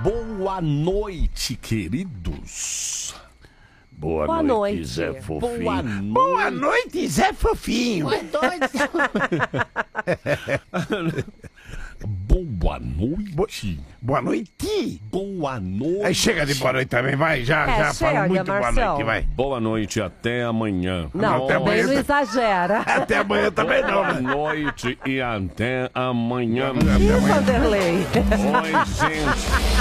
Boa noite, queridos. Boa noite, Zé Fofinho. Boa noite. Boa noite, Zé Fofinho. Boa noite. Boa noite. Boa noite. Boa noite. Aí chega de boa noite também, vai. Já chega, fala muito boa Marcelo. noite, vai. Boa noite, até amanhã. Não, até também amanhã. não exagera. Até amanhã também não, Boa né? noite e até amanhã. Até Ih, amanhã. Vanderlei. Oi, gente.